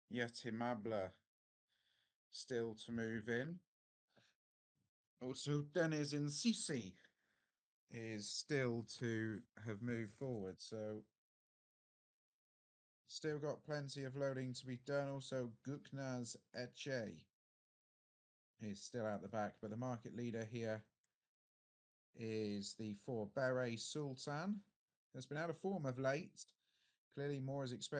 Yetimable still to move in. Also, Deniz Sisi is still to have moved forward. So, still got plenty of loading to be done. Also, Guknaz Eche is still out the back, but the market leader here is the 4 Beret Sultan. Has been out of form of late. Clearly, more is expected